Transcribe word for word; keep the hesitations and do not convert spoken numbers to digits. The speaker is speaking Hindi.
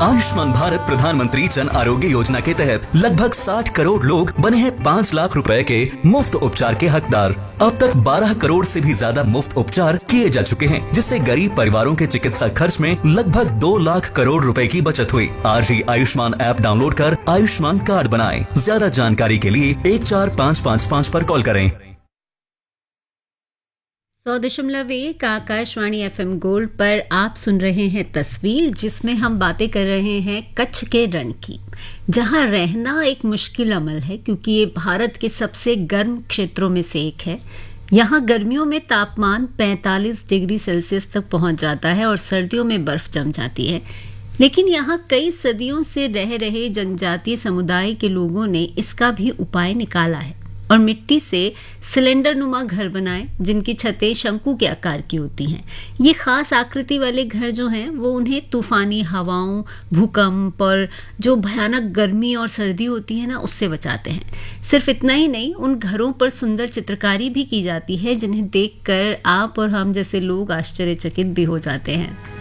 आयुष्मान भारत प्रधानमंत्री जन आरोग्य योजना के तहत लगभग साठ करोड़ लोग बने हैं पाँच लाख रुपए के मुफ्त उपचार के हकदार। अब तक बारह करोड़ से भी ज्यादा मुफ्त उपचार किए जा चुके हैं, जिससे गरीब परिवारों के चिकित्सा खर्च में लगभग दो लाख करोड़ रुपए की बचत हुई। आज ही आयुष्मान ऐप डाउनलोड कर आयुष्मान कार्ड बनाएं। ज्यादा जानकारी के लिए एक चार पाँच पाँच पाँच पर कॉल करें। सौ दशमलव एक आकाशवाणी एफएम गोल्ड पर आप सुन रहे हैं तस्वीर, जिसमें हम बातें कर रहे हैं कच्छ के रण की, जहां रहना एक मुश्किल अमल है क्योंकि ये भारत के सबसे गर्म क्षेत्रों में से एक है। यहाँ गर्मियों में तापमान पैंतालीस डिग्री सेल्सियस तक पहुंच जाता है और सर्दियों में बर्फ जम जाती है। लेकिन यहाँ कई सदियों से रह रहे जनजातीय समुदाय के लोगों ने इसका भी उपाय निकाला है और मिट्टी से सिलेंडर नुमा घर बनाए, जिनकी छतें शंकु के आकार की होती हैं। ये खास आकृति वाले घर जो हैं वो उन्हें तूफानी हवाओं, भूकंप और जो भयानक गर्मी और सर्दी होती है ना, उससे बचाते हैं। सिर्फ इतना ही नहीं, उन घरों पर सुंदर चित्रकारी भी की जाती है जिन्हें देखकर आप और हम जैसे लोग आश्चर्यचकित भी हो जाते हैं।